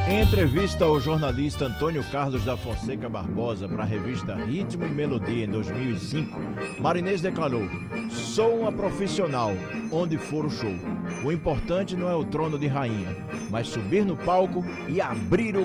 Em entrevista ao jornalista Antônio Carlos da Fonseca Barbosa para a revista Ritmo e Melodia em 2005, Marinês declarou: "Sou uma profissional, onde for o show. O importante não é o trono de rainha, mas subir no palco e abrir o